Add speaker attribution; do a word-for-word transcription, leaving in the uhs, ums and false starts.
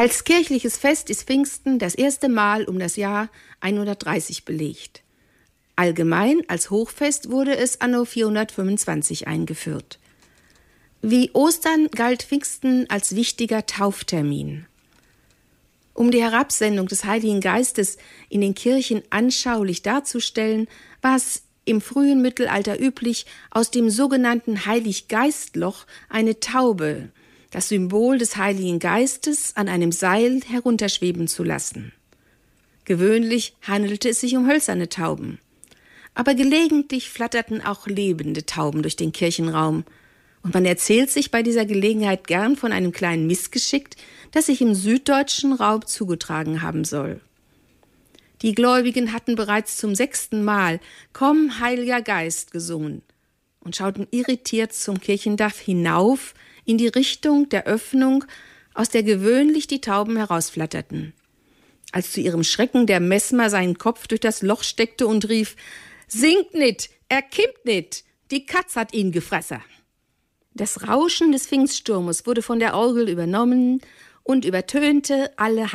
Speaker 1: Als kirchliches Fest ist Pfingsten das erste Mal um das Jahr hundertdreißig belegt. Allgemein als Hochfest wurde es anno vierhundertfünfundzwanzig eingeführt. Wie Ostern galt Pfingsten als wichtiger Tauftermin. Um die Herabsendung des Heiligen Geistes in den Kirchen anschaulich darzustellen, war es im frühen Mittelalter üblich, aus dem sogenannten Heiliggeistloch eine Taube, das Symbol des Heiligen Geistes, an einem Seil herunterschweben zu lassen. Gewöhnlich handelte es sich um hölzerne Tauben. Aber gelegentlich flatterten auch lebende Tauben durch den Kirchenraum. Und man erzählt sich bei dieser Gelegenheit gern von einem kleinen Missgeschick, das sich im süddeutschen Raum zugetragen haben soll. Die Gläubigen hatten bereits zum sechsten Mal »Komm, Heiliger Geist« gesungen und schauten irritiert zum Kirchendach hinauf in die Richtung der Öffnung, aus der gewöhnlich die Tauben herausflatterten. Als zu ihrem Schrecken der Messmer seinen Kopf durch das Loch steckte und rief: »Singt nit, er kimmt nit, die Katz hat ihn gefressen.« Das Rauschen des Pfingststurmes wurde von der Orgel übernommen und übertönte alle